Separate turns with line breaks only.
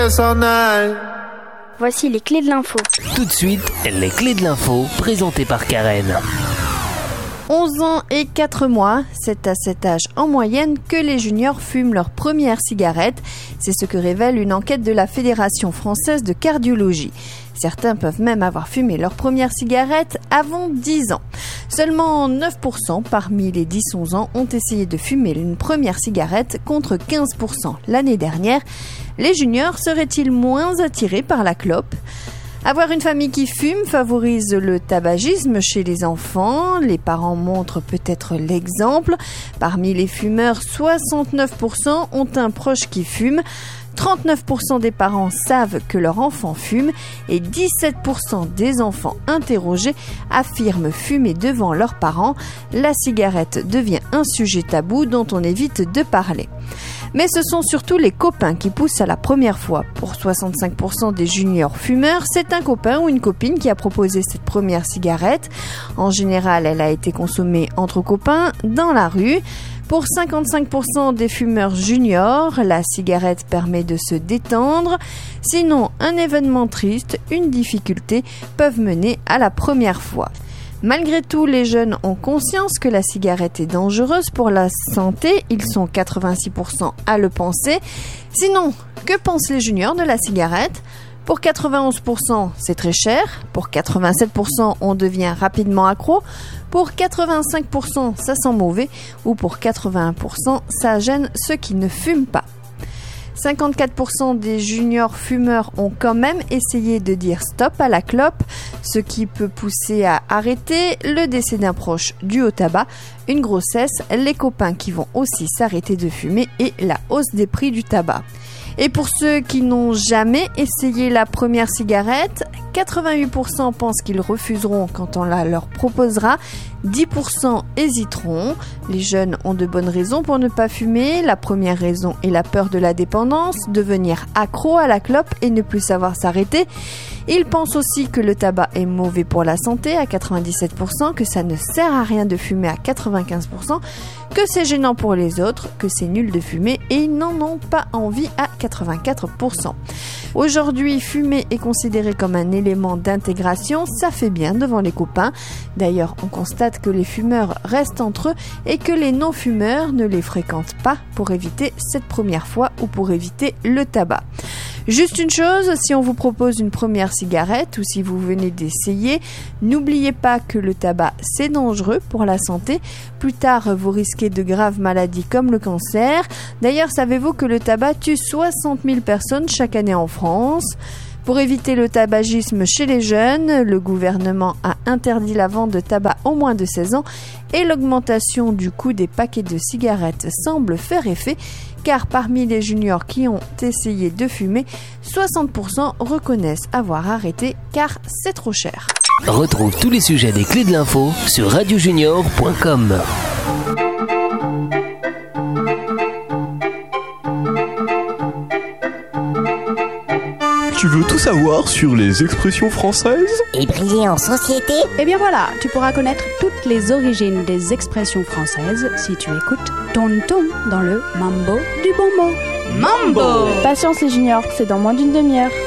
this all night.
Voici les clés de l'info.
Tout de suite, les clés de l'info, présentées par Karen.
11 ans et 4 mois, c'est à cet âge en moyenne que les juniors fument leur première cigarette. C'est ce que révèle une enquête de la Fédération française de cardiologie. Certains peuvent même avoir fumé leur première cigarette avant 10 ans. Seulement 9% parmi les 10-11 ans ont essayé de fumer une première cigarette contre 15% l'année dernière. Les juniors seraient-ils moins attirés par la clope ? Avoir une famille qui fume favorise le tabagisme chez les enfants. Les parents montrent peut-être l'exemple. Parmi les fumeurs, 69% ont un proche qui fume. 39% des parents savent que leur enfant fume et 17% des enfants interrogés affirment fumer devant leurs parents. La cigarette devient un sujet tabou dont on évite de parler. Mais ce sont surtout les copains qui poussent à la première fois. Pour 65% des juniors fumeurs, c'est un copain ou une copine qui a proposé cette première cigarette. En général, elle a été consommée entre copains, dans la rue. Pour 55% des fumeurs juniors, la cigarette permet de se détendre. Sinon, un événement triste, une difficulté peuvent mener à la première fois. Malgré tout, les jeunes ont conscience que la cigarette est dangereuse pour la santé. Ils sont 86% à le penser. Sinon, que pensent les juniors de la cigarette ? Pour 91%, c'est très cher. Pour 87%, on devient rapidement accro. Pour 85%, ça sent mauvais. Ou pour 81%, ça gêne ceux qui ne fument pas. 54% des juniors fumeurs ont quand même essayé de dire stop à la clope, ce qui peut pousser à arrêter le décès d'un proche dû au tabac, une grossesse, les copains qui vont aussi s'arrêter de fumer et la hausse des prix du tabac. Et pour ceux qui n'ont jamais essayé la première cigarette, 88% pensent qu'ils refuseront quand on la leur proposera, 10% hésiteront. Les jeunes ont de bonnes raisons pour ne pas fumer. La première raison est la peur de la dépendance, devenir accro à la clope et ne plus savoir s'arrêter. Ils pensent aussi que le tabac est mauvais pour la santé à 97%, que ça ne sert à rien de fumer à 95%, que c'est gênant pour les autres, que c'est nul de fumer et ils n'en ont pas envie à 84%. Aujourd'hui, fumer est considéré comme un élément d'intégration, ça fait bien devant les copains. D'ailleurs, on constate que les fumeurs restent entre eux et que les non-fumeurs ne les fréquentent pas pour éviter cette première fois ou pour éviter le tabac. Juste une chose, si on vous propose une première cigarette ou si vous venez d'essayer, n'oubliez pas que le tabac c'est dangereux pour la santé. Plus tard, vous risquez de graves maladies comme le cancer. D'ailleurs, savez-vous que le tabac tue 60 000 personnes chaque année en France ? Pour éviter le tabagisme chez les jeunes, le gouvernement a interdit la vente de tabac aux moins de 16 ans et l'augmentation du coût des paquets de cigarettes semble faire effet car parmi les juniors qui ont essayé de fumer, 60% reconnaissent avoir arrêté car c'est trop cher.
Retrouve tous les sujets des clés de l'info sur radiojunior.com.
Tu veux tout savoir sur les expressions françaises ?
Et briller en société ?
Eh bien voilà, tu pourras connaître toutes les origines des expressions françaises si tu écoutes Tonton dans le Mambo du bon mot.
Mambo !
Patience les juniors, c'est dans moins d'une demi-heure.